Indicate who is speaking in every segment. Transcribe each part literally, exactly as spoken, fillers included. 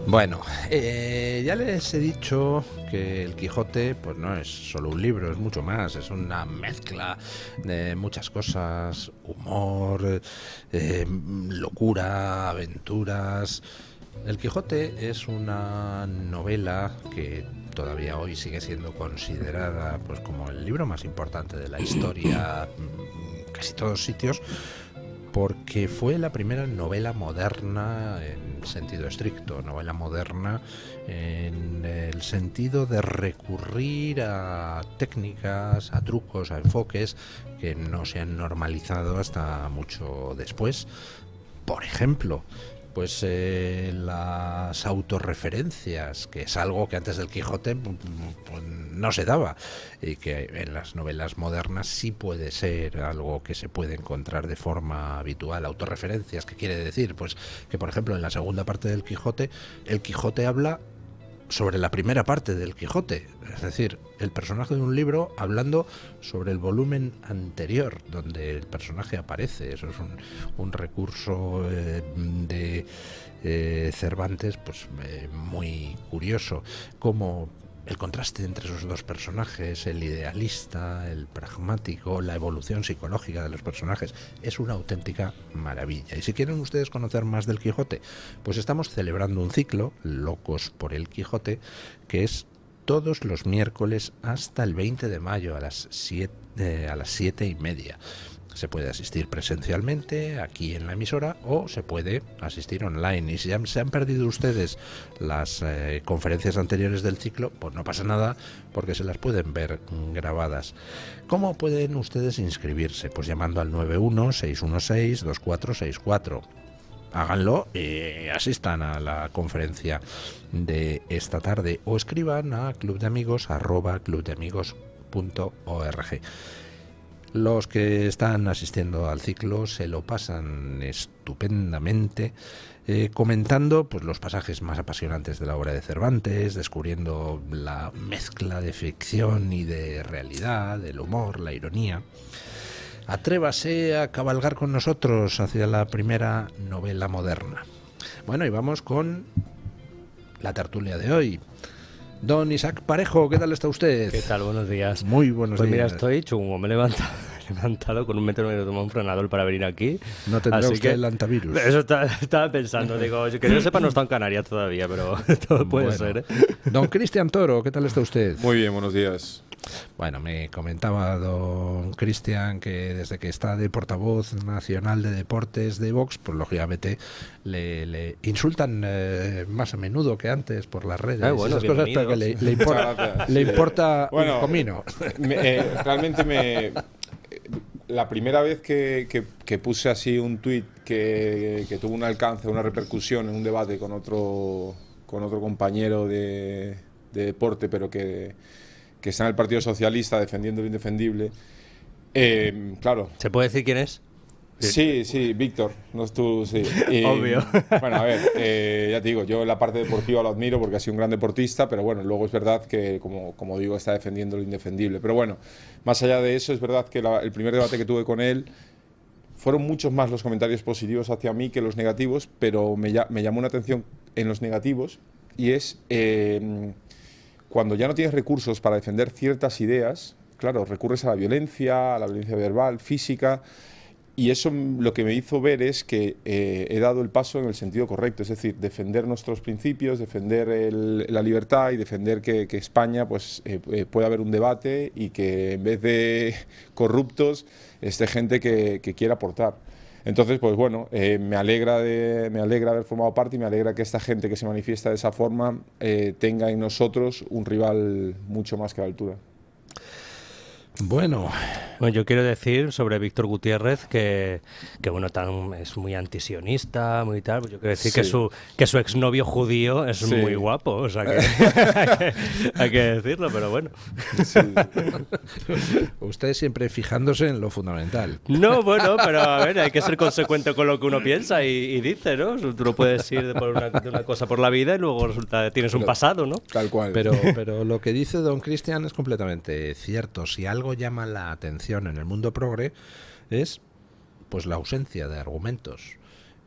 Speaker 1: Bueno, eh, ya les he dicho que el Quijote pues no es solo un libro, es mucho más, es una mezcla de muchas cosas, humor, eh, locura, aventuras. El Quijote es una novela que todavía hoy sigue siendo considerada pues como el libro más importante de la historia, en casi todos sitios, porque fue la primera novela moderna en sentido estricto, novela moderna en el sentido de recurrir a técnicas, a trucos, a enfoques que no se han normalizado hasta mucho después. Por ejemplo, pues eh, las autorreferencias, que es algo que antes del Quijote pues, no se daba, y que en las novelas modernas sí puede ser algo que se puede encontrar de forma habitual. Autorreferencias, ¿qué quiere decir? Pues que, por ejemplo, en la segunda parte del Quijote, el Quijote habla sobre la primera parte del Quijote, es decir, el personaje de un libro hablando sobre el volumen anterior donde el personaje aparece. Eso es un, un recurso eh, de eh, Cervantes pues eh, muy curioso, como el contraste entre esos dos personajes, el idealista, el pragmático, la evolución psicológica de los personajes, es una auténtica maravilla. Y si quieren ustedes conocer más del Quijote, pues estamos celebrando un ciclo, Locos por el Quijote, que es todos los miércoles hasta el veinte de mayo a las siete, eh, a las siete y media. Se puede asistir presencialmente aquí en la emisora o se puede asistir online. Y si ya se han perdido ustedes las eh, conferencias anteriores del ciclo, pues no pasa nada porque se las pueden ver grabadas. ¿Cómo pueden ustedes inscribirse? Pues llamando al nueve uno seis uno seis dos cuatro seis cuatro. Háganlo y asistan a la conferencia de esta tarde o escriban a clubdeamigos arroba clubdeamigos punto org. Los que están asistiendo al ciclo se lo pasan estupendamente eh, comentando pues los pasajes más apasionantes de la obra de Cervantes, descubriendo la mezcla de ficción y de realidad, el humor, la ironía. Atrévase a cabalgar con nosotros hacia la primera novela moderna. Bueno, y vamos con la tertulia de hoy. Don Isaac Parejo, ¿qué tal está usted?
Speaker 2: ¿Qué tal? Buenos días.
Speaker 1: Muy buenos
Speaker 2: pues
Speaker 1: días.
Speaker 2: Pues mira, estoy chungo, me he levantado, me he levantado con un metro de tomar un frenador para venir aquí.
Speaker 1: No tendrá
Speaker 2: Así
Speaker 1: usted
Speaker 2: que,
Speaker 1: el antivirus.
Speaker 2: Eso está, estaba pensando, digo, que yo sepa no está en Canarias todavía, pero todo puede
Speaker 1: bueno.
Speaker 2: ser. ¿eh?
Speaker 1: Don Cristian Toro, ¿qué tal está usted?
Speaker 3: Muy bien, buenos días.
Speaker 1: Bueno, me comentaba don Cristian que desde que está de portavoz nacional de deportes de Vox, pues lógicamente le, le insultan eh, más a menudo que antes por las redes.
Speaker 2: Ah, bueno,
Speaker 1: esas cosas, pero que le, le importa, le importa
Speaker 3: bueno,
Speaker 1: un comino.
Speaker 3: Me, eh, realmente me... La primera vez que, que, que puse así un tuit que, que tuvo un alcance, una repercusión en un debate con otro, con otro compañero de, de deporte, pero que... que está en el Partido Socialista defendiendo lo indefendible, eh, claro.
Speaker 2: ¿Se puede decir quién es?
Speaker 3: Sí, sí, Víctor, no es tú, sí. Y,
Speaker 2: Obvio.
Speaker 3: Bueno, a ver, eh, ya te digo, yo en la parte deportiva lo admiro porque ha sido un gran deportista, pero bueno, luego es verdad que, como, como digo, está defendiendo lo indefendible. Pero bueno, más allá de eso, es verdad que la, el primer debate que tuve con él, fueron muchos más los comentarios positivos hacia mí que los negativos, pero me, me llamó una atención en los negativos, y es... Eh, cuando ya no tienes recursos para defender ciertas ideas, claro, recurres a la violencia, a la violencia verbal, física, y eso lo que me hizo ver es que eh, he dado el paso en el sentido correcto, es decir, defender nuestros principios, defender el, la libertad y defender que, que España pues, eh, eh, pueda haber un debate y que en vez de corruptos esté gente que, que quiera aportar. Entonces, pues bueno, eh, me alegra de, me alegra haber formado parte y me alegra que esta gente que se manifiesta de esa forma eh, tenga en nosotros un rival mucho más que a la altura.
Speaker 1: Bueno.
Speaker 2: Bueno, yo quiero decir sobre Víctor Gutiérrez que, que bueno, tan, es muy antisionista, muy tal. Yo quiero decir sí. que su que su exnovio judío es sí. muy guapo, o sea que hay, que hay que decirlo, pero bueno.
Speaker 1: Sí. Usted siempre fijándose en lo fundamental.
Speaker 2: No, bueno, pero a ver, hay que ser consecuente con lo que uno piensa y, y dice, ¿no? Tú no puedes ir de, por una, de una cosa por la vida y luego resulta tienes pero, un pasado, ¿no?
Speaker 3: Tal cual.
Speaker 1: Pero, pero lo que dice don Cristian es completamente cierto. Si algo llama la atención en el mundo progre es pues la ausencia de argumentos.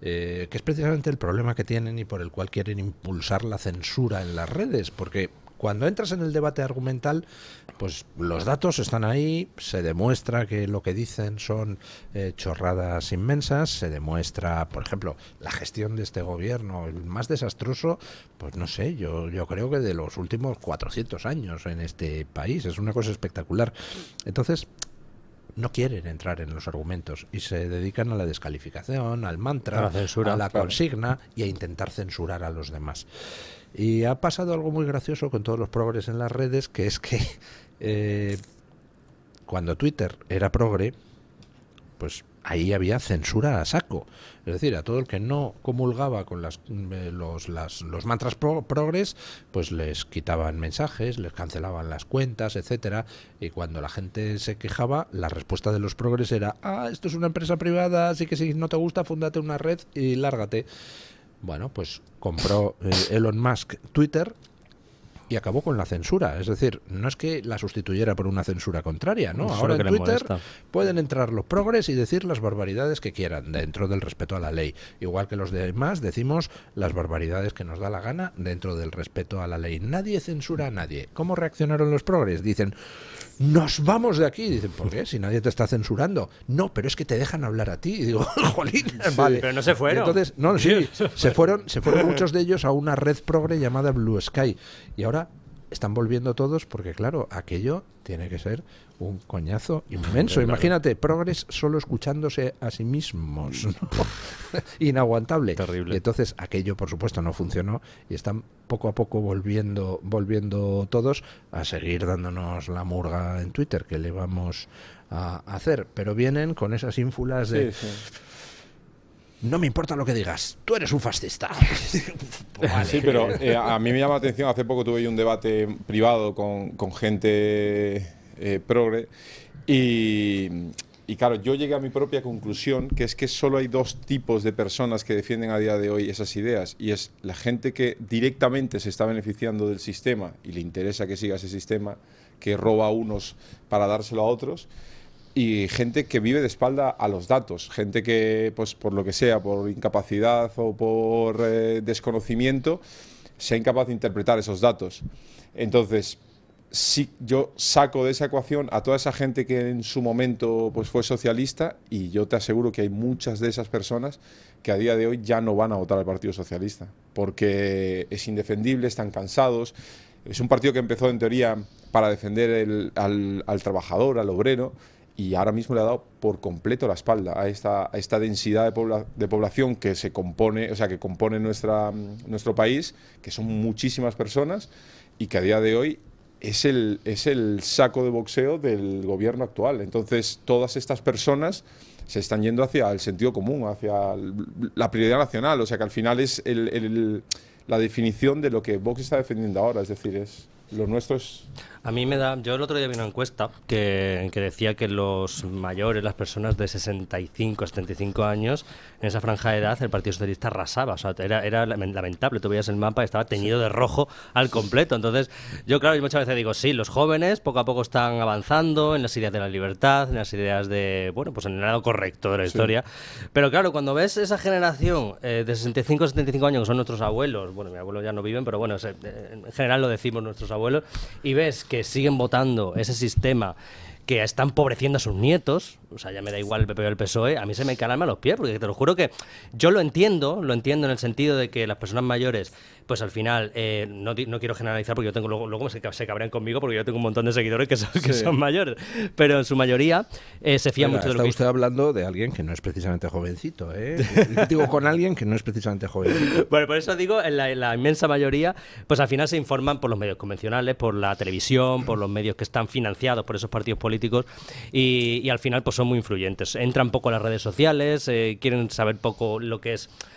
Speaker 1: eh, que es precisamente el problema que tienen y por el cual quieren impulsar la censura en las redes, porque cuando entras en el debate argumental, pues los datos están ahí, se demuestra que lo que dicen son eh, chorradas inmensas, se demuestra, por ejemplo, la gestión de este gobierno, el más desastroso, pues no sé, yo, yo creo que de los últimos cuatrocientos años en este país, es una cosa espectacular. Entonces, no quieren entrar en los argumentos y se dedican a la descalificación, al mantra,
Speaker 2: a la censura,
Speaker 1: a la
Speaker 3: claro.
Speaker 1: consigna y a intentar censurar a los demás. Y ha pasado algo muy gracioso con todos los progres en las redes, que es que eh, cuando Twitter era progre, pues ahí había censura a saco. Es decir, a todo el que no comulgaba con las, eh, los, las, los mantras pro, progres, pues les quitaban mensajes, les cancelaban las cuentas, etcétera. Y cuando la gente se quejaba, la respuesta de los progres era: ah, esto es una empresa privada, así que si no te gusta, fúndate una red y lárgate. Bueno, pues compró eh, Elon Musk Twitter y acabó con la censura. Es decir, no es que la sustituyera por una censura contraria, ¿no?
Speaker 2: Eso
Speaker 1: Ahora
Speaker 2: es lo
Speaker 1: en
Speaker 2: que le
Speaker 1: Twitter
Speaker 2: molesta.
Speaker 1: pueden entrar los progres y decir las barbaridades que quieran dentro del respeto a la ley. Igual que los demás decimos las barbaridades que nos da la gana dentro del respeto a la ley. Nadie censura a nadie. ¿Cómo reaccionaron los progres? Dicen: nos vamos de aquí. Dicen: ¿por qué? Si nadie te está censurando. No, pero es que te dejan hablar a ti. Y digo: jolín, vale.
Speaker 2: Pero no se fueron.
Speaker 1: Entonces, no, sí, se fueron, se fueron muchos de ellos a una red progre llamada Blue Sky. Y ahora están volviendo todos porque, claro, aquello tiene que ser un coñazo inmenso.
Speaker 2: Claro.
Speaker 1: Imagínate, progres solo escuchándose a sí mismos, ¿no? Inaguantable.
Speaker 2: Terrible.
Speaker 1: Y entonces aquello, por supuesto, no funcionó y están poco a poco volviendo, volviendo todos a seguir dándonos la murga en Twitter, que le vamos a hacer. Pero vienen con esas ínfulas de...
Speaker 3: Sí, sí.
Speaker 1: No me importa lo que digas, tú eres un fascista. Pues vale.
Speaker 3: Sí, pero eh, a mí me llama la atención, hace poco tuve un debate privado con, con gente eh, progre y, y claro, yo llegué a mi propia conclusión, que es que solo hay dos tipos de personas que defienden a día de hoy esas ideas, y es la gente que directamente se está beneficiando del sistema y le interesa que siga ese sistema, que roba a unos para dárselo a otros, y gente que vive de espalda a los datos, gente que, pues por lo que sea, por incapacidad o por eh, desconocimiento, sea incapaz de interpretar esos datos. Entonces, sí, yo saco de esa ecuación a toda esa gente que en su momento pues, fue socialista, y yo te aseguro que hay muchas de esas personas que a día de hoy ya no van a votar al Partido Socialista, porque es indefendible, están cansados. Es un partido que empezó en teoría para defender el, al, al trabajador, al obrero, y ahora mismo le ha dado por completo la espalda a esta, a esta densidad de, pobla, de población que se compone, o sea, que compone nuestra, nuestro país, que son muchísimas personas, y que a día de hoy es el, es el saco de boxeo del gobierno actual. Entonces, todas estas personas se están yendo hacia el sentido común, hacia la prioridad nacional, o sea, que al final es el, el, la definición de lo que Vox está defendiendo ahora, es decir, es lo nuestro es...
Speaker 2: A mí me da... Yo el otro día vi una encuesta que, que decía que los mayores, las personas de sesenta y cinco a setenta y cinco años, en esa franja de edad, el Partido Socialista arrasaba. O sea, era, era lamentable. Tú veías el mapa y estaba teñido de rojo al completo. Entonces, yo claro, yo muchas veces digo, sí, los jóvenes poco a poco están avanzando en las ideas de la libertad, en las ideas de... Bueno, pues en el lado correcto de la
Speaker 3: Sí.
Speaker 2: historia. Pero claro, cuando ves esa generación eh, de sesenta y cinco a setenta y cinco años, que son nuestros abuelos, bueno, mis abuelos ya no viven, pero bueno, se, en general lo decimos nuestros abuelos, y ves que siguen votando ese sistema que está empobreciendo a sus nietos, o sea, ya me da igual el P P o el P S O E, a mí se me calan a los pies, porque te lo juro que yo lo entiendo, lo entiendo en el sentido de que las personas mayores, pues al final, eh, no, no quiero generalizar porque yo tengo, luego, luego se, se cabrean conmigo porque yo tengo un montón de seguidores que son, que
Speaker 3: Sí.
Speaker 2: son mayores, pero en su mayoría eh, se fían
Speaker 1: Oiga,
Speaker 2: mucho de lo
Speaker 1: está
Speaker 2: que
Speaker 1: usted hablando de alguien que no es precisamente jovencito, ¿eh? Digo, con alguien que no es precisamente jovencito.
Speaker 2: Bueno, por eso digo, en la, en la inmensa mayoría, pues al final se informan por los medios convencionales, por la televisión, por los medios que están financiados por esos partidos políticos, y, y al final pues son muy influyentes. Entran poco a las redes sociales, eh, quieren saber poco lo que es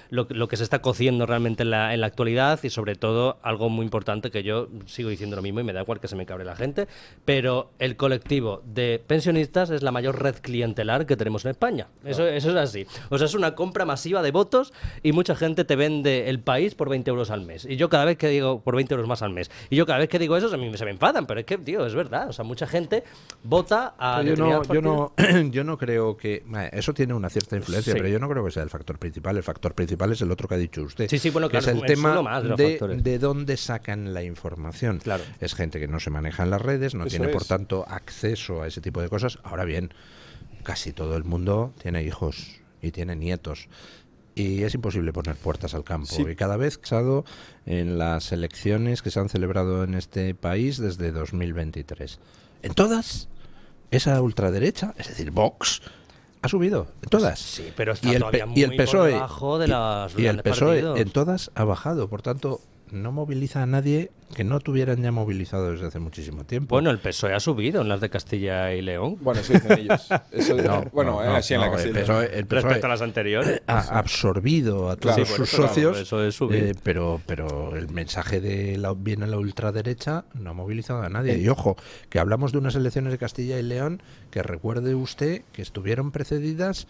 Speaker 2: lo, lo que se está cociendo realmente en la, en la actualidad y sobre todo algo muy importante que yo sigo diciendo lo mismo y me da igual que se me cabre la gente, pero el colectivo de pensionistas es la mayor red clientelar que tenemos en España. Eso, eso es así. O sea, es una compra masiva de votos y mucha gente te vende el país por veinte euros al mes. Y yo cada vez que digo, por veinte euros más al mes, y yo cada vez que digo eso, a mí se me enfadan, pero es que, tío, es verdad. O sea, mucha gente vota a
Speaker 1: yo no, yo no
Speaker 2: partidos.
Speaker 1: yo no creo que eso tiene una cierta influencia,
Speaker 2: Sí.
Speaker 1: pero yo no creo que sea el factor principal. El factor principal es el otro que ha dicho usted.
Speaker 2: Sí, sí, bueno,
Speaker 1: que
Speaker 2: claro,
Speaker 1: es el
Speaker 2: es
Speaker 1: tema
Speaker 2: uno más de los
Speaker 1: de,
Speaker 2: factores.
Speaker 1: de dónde sacan la información.
Speaker 2: Claro.
Speaker 1: Es gente que no se maneja en las redes, no
Speaker 3: Eso
Speaker 1: tiene por
Speaker 3: es.
Speaker 1: tanto acceso a ese tipo de cosas. Ahora bien, casi todo el mundo tiene hijos y tiene nietos. Y es imposible poner puertas al campo.
Speaker 3: Sí.
Speaker 1: Y cada vez pasado en las elecciones que se han celebrado en este país desde dos mil veintitrés. En todas, esa ultraderecha, es decir, Vox, ha subido. En todas.
Speaker 2: Sí, pero está
Speaker 1: y el,
Speaker 2: todavía
Speaker 1: y el
Speaker 2: muy
Speaker 1: P S O E,
Speaker 2: por debajo de
Speaker 1: y-
Speaker 2: las
Speaker 1: y el
Speaker 2: grandes
Speaker 1: P S O E
Speaker 2: partidos.
Speaker 1: en todas ha bajado. Por tanto, no moviliza a nadie que no tuvieran ya movilizado desde hace muchísimo tiempo.
Speaker 2: Bueno, el P S O E ha subido en las de Castilla y León.
Speaker 3: Bueno, eso dicen ellos. Eso,
Speaker 1: No,
Speaker 3: bueno,
Speaker 1: no,
Speaker 3: eh,
Speaker 1: no,
Speaker 3: así en la
Speaker 1: no, el
Speaker 3: Castilla.
Speaker 1: P S O E, el P S O E
Speaker 2: Respecto a las anteriores.
Speaker 1: ha absorbido a todos
Speaker 3: Claro,
Speaker 1: sus
Speaker 3: por eso,
Speaker 1: socios,
Speaker 2: claro, eso es subir.
Speaker 1: eh, pero, pero el mensaje de la, viene la ultraderecha no ha movilizado a nadie. Y ojo, que hablamos de unas elecciones de Castilla y León que recuerde usted que estuvieron precedidas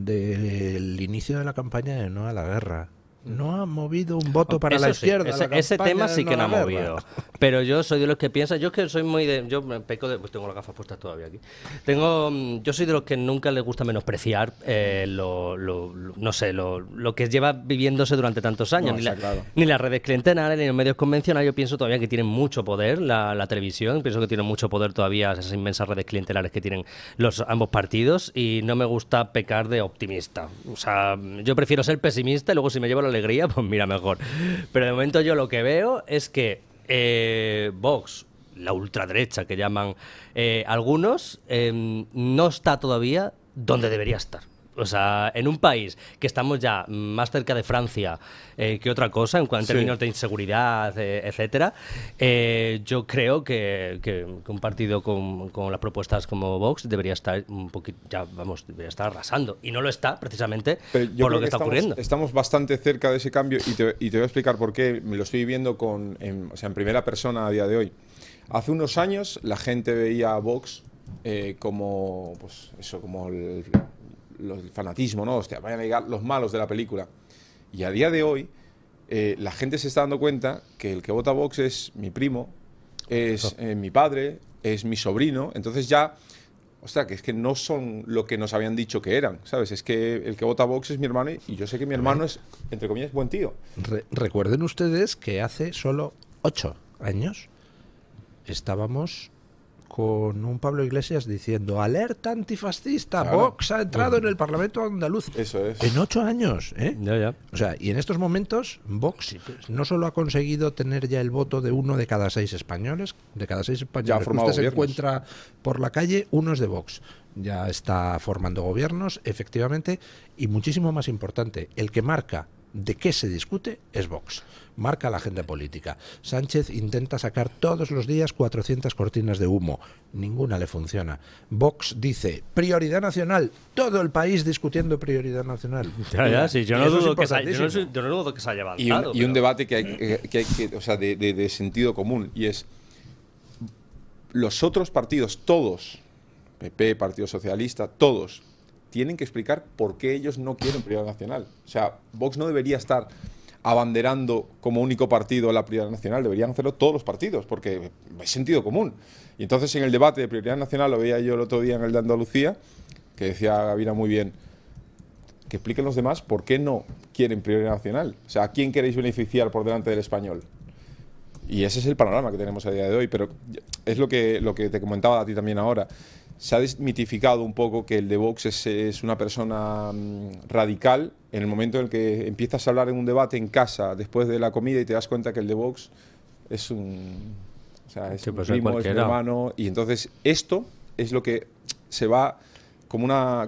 Speaker 1: del inicio de la campaña de No a la Guerra. No ha movido un voto para
Speaker 2: Eso
Speaker 1: la
Speaker 2: sí,
Speaker 1: izquierda.
Speaker 2: ese,
Speaker 1: la
Speaker 2: ese
Speaker 1: campaña
Speaker 2: tema
Speaker 1: de
Speaker 2: sí que no
Speaker 1: a
Speaker 2: ha
Speaker 1: la
Speaker 2: movido.
Speaker 1: guerra.
Speaker 2: Pero yo soy de los que piensa, yo es que soy muy de, yo me peco de, pues tengo las gafas puestas todavía aquí. Tengo, mm, yo soy de los que nunca les gusta menospreciar eh, lo, lo- lo- no sé, lo, lo que lleva viviéndose durante tantos años.
Speaker 3: No,
Speaker 2: ni, la-
Speaker 3: está claro.
Speaker 2: ni las redes clientelares, ni los medios convencionales. Yo pienso todavía que tienen mucho poder la, la televisión. Pienso que tienen mucho poder todavía esas inmensas redes clientelares que tienen los ambos partidos. Y no me gusta pecar de optimista. O sea, yo prefiero ser pesimista y luego si me llevo la alegría, pues mira, mejor. Pero de momento yo lo que veo es que eh, Vox, la ultraderecha que llaman eh, algunos, eh, no está todavía donde debería estar. O sea, en un país que estamos ya más cerca de Francia eh, que otra cosa, en, cuanto, en
Speaker 3: Sí.
Speaker 2: términos de inseguridad, eh, etcétera, eh, yo creo que, que- que un partido con, con las propuestas como Vox debería estar un poquito, ya vamos, debería estar arrasando. Y no lo está, precisamente,
Speaker 3: Pero yo
Speaker 2: por lo
Speaker 3: creo
Speaker 2: que, está
Speaker 3: estamos,
Speaker 2: ocurriendo.
Speaker 3: Estamos bastante cerca de ese cambio y te, y te voy a explicar por qué. Me lo estoy viviendo con, en, o sea, en primera persona a día de hoy. Hace unos años la gente veía a Vox eh, como, pues eso, como el, lo- el fanatismo, ¿no? Hostia, vayan a llegar los malos de la película. Y a día de hoy eh, la gente se está dando cuenta que el que vota Vox es mi primo, es eh, mi padre, es mi sobrino. Entonces ya, ostras, que es que no son lo que nos habían dicho que eran, ¿sabes? Es que el que vota Vox es mi hermano y yo sé que mi hermano es, entre comillas, buen tío.
Speaker 1: Re- recuerden ustedes que hace solo ocho años estábamos con un Pablo Iglesias diciendo alerta antifascista,
Speaker 3: Claro.
Speaker 1: Vox ha entrado en el Parlamento andaluz.
Speaker 3: Eso es.
Speaker 1: En ocho años, ¿eh?
Speaker 2: Ya, ya.
Speaker 1: O sea, y en estos momentos Vox no solo ha conseguido tener ya el voto de uno de cada seis españoles, de cada seis
Speaker 3: Ya ha
Speaker 1: españoles que
Speaker 3: formado
Speaker 1: usted se
Speaker 3: gobiernos.
Speaker 1: encuentra por la calle, uno es de Vox. Ya está formando gobiernos, efectivamente, y muchísimo más importante, el que marca de qué se discute es Vox. Marca la agenda política. Sánchez intenta sacar todos los días cuatrocientas cortinas de humo. Ninguna le funciona. Vox dice prioridad nacional. Todo el país discutiendo prioridad nacional.
Speaker 2: Ya, ya, sí, yo
Speaker 1: Y
Speaker 2: no,
Speaker 1: eso es
Speaker 2: dudo que se, yo, no,
Speaker 1: importantísimo.
Speaker 2: yo no dudo que se haya
Speaker 3: Y un,
Speaker 2: avanzado.
Speaker 3: y un
Speaker 2: pero-
Speaker 3: debate que hay que, que hay que- o sea, de, de- de sentido común, y es los otros partidos, todos, P P, Partido Socialista, todos, tienen que explicar por qué ellos no quieren prioridad nacional. O sea, Vox no debería estar abanderando como único partido la prioridad nacional, deberían hacerlo todos los partidos, porque es sentido común. Y entonces en el debate de prioridad nacional, lo veía yo el otro día en el de Andalucía, que decía Gavina muy bien, que expliquen los demás por qué no quieren prioridad nacional. O sea, ¿a quién queréis beneficiar por delante del español? Y ese es el panorama que tenemos a día de hoy, pero es lo que, lo que te comentaba a ti también ahora. Se ha desmitificado un poco que el de Vox es, es una persona mm, radical en el momento en el que empiezas a hablar en un debate en casa después de la comida y te das cuenta que el de Vox es un, o sea, es
Speaker 2: Sí,
Speaker 3: mi
Speaker 2: puede ser
Speaker 3: primo, es mi
Speaker 2: cualquiera.
Speaker 3: hermano, y entonces esto es lo que se va como una